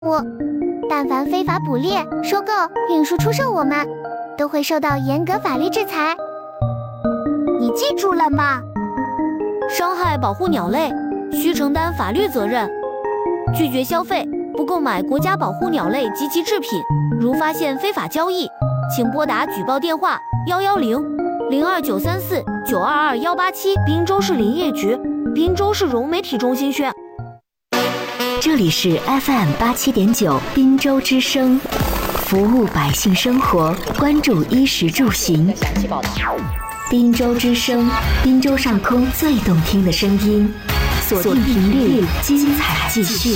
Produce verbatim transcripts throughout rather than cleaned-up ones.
物，但凡非法捕猎、收购、运输、出售我们，都会受到严格法律制裁。你记住了吗？ 伤害保护鸟类，需承担法律责任。拒绝消费，不购买国家保护鸟类及其制品。如发现非法交易，请拨打举报电话幺幺零零二九三四九二二幺八七。滨州市林业局、滨州市融媒体中心宣。 这里是 F M 八七点九滨州之声，服务百姓生活，关注衣食住行。滨州之声，滨州上空最动听的声音，锁定频率，精彩继续。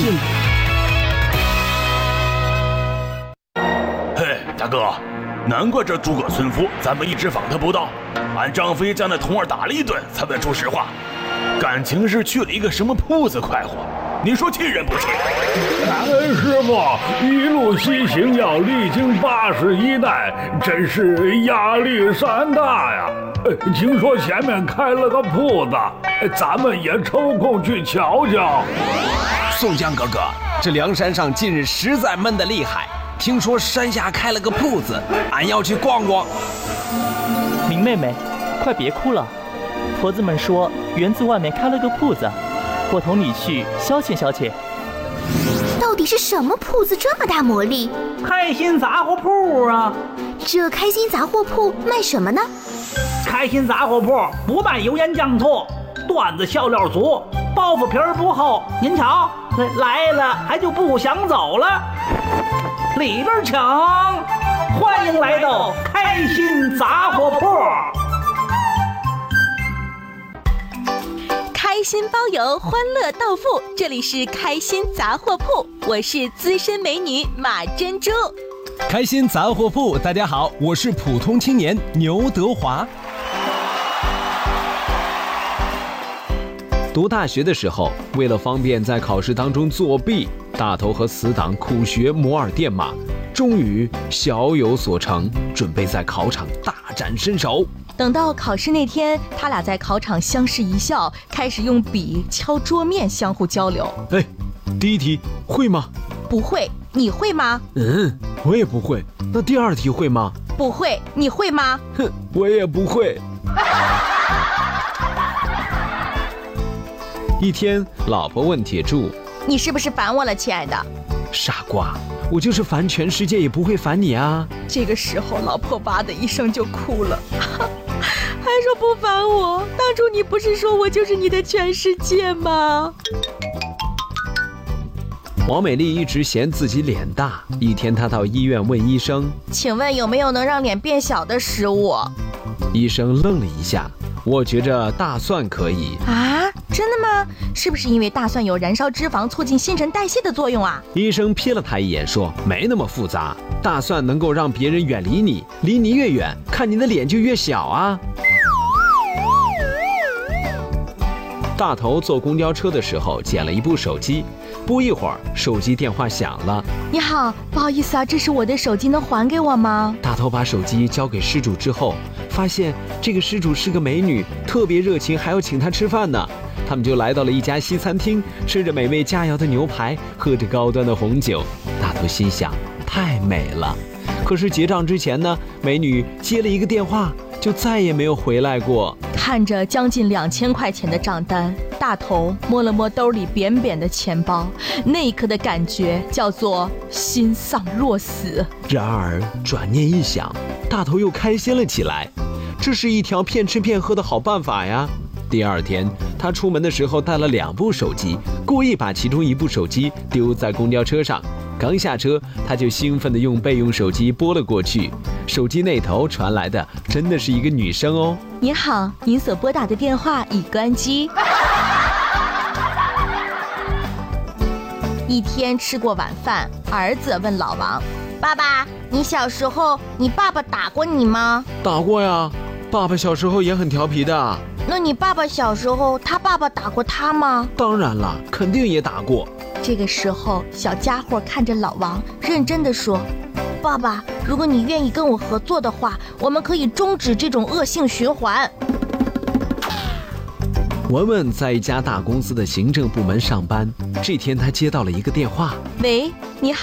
嘿，大哥，难怪这诸葛村夫咱们一直访他不到，俺张飞将那童儿打了一顿，才问出实话。感情是去了一个什么铺子快活，你说气人不气？ 哎，师傅，一路西行要历经八十一代，真是压力山大呀！听说前面开了个铺子，咱们也抽空去瞧瞧。 宋江哥哥，这梁山上近日实在闷得厉害，听说山下开了个铺子，俺要去逛逛。 林妹妹，快别哭了，婆子们说园子外面开了个铺子，我同你去消遣消遣。 到底是什么铺子这么大魔力？ 开心杂货铺啊！ 这开心杂货铺卖什么呢？ 开心杂货铺不卖油盐酱醋，段子笑料足，包袱皮儿不厚。您瞧，来了还就不想走了。里边请，欢迎来到开心杂货铺。 开心包邮，欢乐到付，这里是开心杂货铺，我是资深美女马珍珠。 开心杂货铺，大家好，我是普通青年牛德华。读大学的时候，为了方便在考试当中作弊，大头和死党苦学摩尔电码，终于小有所成，准备在考场大展身手。 等到考试那天，他俩在考场相视一笑，开始用笔敲桌面相互交流。 哎，第一题会吗？ 不会。你会吗？ 嗯，我也不会。那第二题会吗？ 不会。你会吗？ 哼，我也不会。一天，老婆问铁柱：“ 你是不是烦我了，亲爱的？” 傻瓜，我就是烦全世界也不会烦你啊！ 这个时候，老婆哇的一声就哭了，还说不烦我。当初你不是说我就是你的全世界吗？ 王美丽一直嫌自己脸大，一天她到医院问医生：“ 请问有没有能让脸变小的食物？” 医生愣了一下，我觉着大蒜可以。 啊，真的吗？是不是因为大蒜有燃烧脂肪、促进新陈代谢的作用啊？ 医生瞥了他一眼说：“没那么复杂，大蒜能够让别人远离你，离你越远，看你的脸就越小啊。”大头坐公交车的时候捡了一部手机，不一会儿手机电话响了。 你好，不好意思啊，这是我的手机，能还给我吗？ 大头把手机交给失主之后，发现这个失主是个美女，特别热情，还要请她吃饭呢。他们就来到了一家西餐厅，吃着美味佳肴的牛排，喝着高端的红酒。大头心想，太美了。可是结账之前呢，美女接了一个电话，就再也没有回来过。 看着将近两千块钱的账单，大头摸了摸兜里扁扁的钱包，那一刻的感觉叫做心丧若死。 然而转念一想，大头又开心了起来，这是一条骗吃骗喝的好办法呀。第二天，他出门的时候带了两部手机，故意把其中一部手机丢在公交车上。刚下车，他就兴奋地用备用手机拨了过去。手机那头传来的真的是一个女生哦。 您好，您所拨打的电话已关机。一天吃过晚饭，儿子问老王：“爸爸，你小时候，你爸爸打过你吗？” 打过呀，爸爸小时候也很调皮的。 那你爸爸小时候，他爸爸打过他吗？ 当然了，肯定也打过。 这个时候，小家伙看着老王，认真地说：“爸爸，如果你愿意跟我合作的话，我们可以终止这种恶性循环。” 文文在一家大公司的行政部门上班，这天她接到了一个电话。 喂，你好。